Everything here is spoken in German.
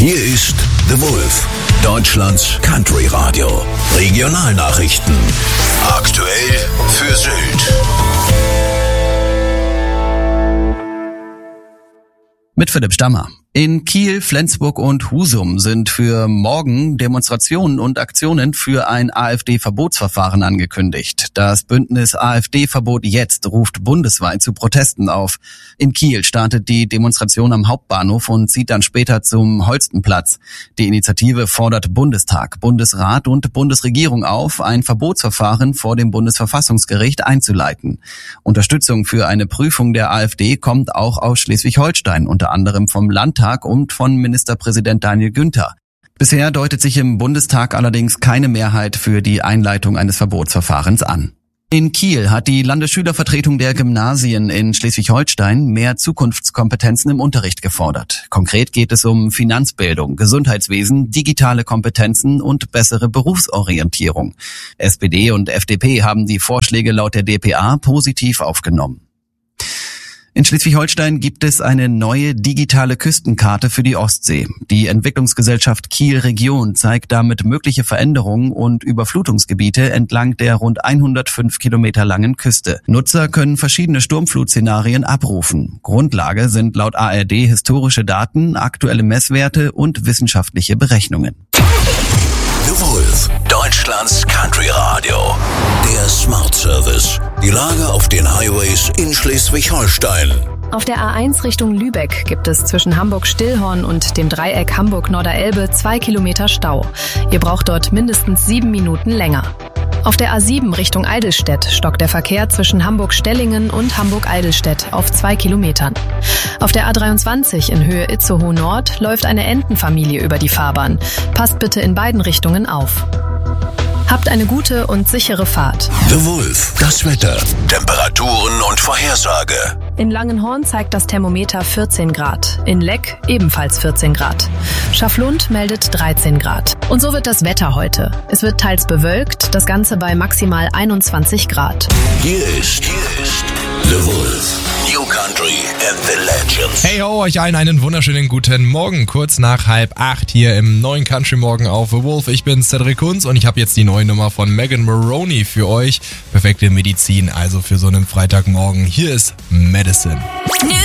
Hier ist The Wolf, Deutschlands Country Radio. Regionalnachrichten. Aktuell für Sylt. Mit Philipp Stammer. In Kiel, Flensburg und Husum sind für morgen Demonstrationen und Aktionen für ein AfD-Verbotsverfahren angekündigt. Das Bündnis AfD-Verbot jetzt ruft bundesweit zu Protesten auf. In Kiel startet die Demonstration am Hauptbahnhof und zieht dann später zum Holstenplatz. Die Initiative fordert Bundestag, Bundesrat und Bundesregierung auf, ein Verbotsverfahren vor dem Bundesverfassungsgericht einzuleiten. Unterstützung für eine Prüfung der AfD kommt auch aus Schleswig-Holstein, unter anderem vom Landtag und von Ministerpräsident Daniel Günther. Bisher deutet sich im Bundestag allerdings keine Mehrheit für die Einleitung eines Verbotsverfahrens an. In Kiel hat die Landesschülervertretung der Gymnasien in Schleswig-Holstein mehr Zukunftskompetenzen im Unterricht gefordert. Konkret geht es um Finanzbildung, Gesundheitswesen, digitale Kompetenzen und bessere Berufsorientierung. SPD und FDP haben die Vorschläge laut der dpa positiv aufgenommen. In Schleswig-Holstein gibt es eine neue digitale Küstenkarte für die Ostsee. Die Entwicklungsgesellschaft Kiel Region zeigt damit mögliche Veränderungen und Überflutungsgebiete entlang der rund 105 Kilometer langen Küste. Nutzer können verschiedene Sturmflutszenarien abrufen. Grundlage sind laut ARD historische Daten, aktuelle Messwerte und wissenschaftliche Berechnungen. The Wolf, Deutschlands Country Radio. Der Smart Service. Die Lage auf den Highways in Schleswig-Holstein. Auf der A1 Richtung Lübeck gibt es zwischen Hamburg-Stillhorn und dem Dreieck Hamburg-Norderelbe 2 Kilometer Stau. Ihr braucht dort mindestens 7 Minuten länger. Auf der A7 Richtung Eidelstedt stockt der Verkehr zwischen Hamburg-Stellingen und Hamburg-Eidelstedt auf 2 Kilometern. Auf der A23 in Höhe Itzehoe Nord läuft eine Entenfamilie über die Fahrbahn. Passt bitte in beiden Richtungen auf. Habt eine gute und sichere Fahrt. The Wolf, das Wetter, Temperaturen und Vorhersage. In Langenhorn zeigt das Thermometer 14 Grad. In Leck ebenfalls 14 Grad. Schaflund meldet 13 Grad. Und so wird das Wetter heute. Es wird teils bewölkt, das Ganze bei maximal 21 Grad. Hier ist The Wolf. New Country and the Legends. Hey ho, euch allen einen wunderschönen guten Morgen. Kurz nach 7:30 hier im neuen Country Morgen auf The Wolf. Ich bin Cedric Kunz und ich habe jetzt die neue Nummer von Megan Moroney für euch. Perfekte Medizin, also für so einen Freitagmorgen. Hier ist Medicine. New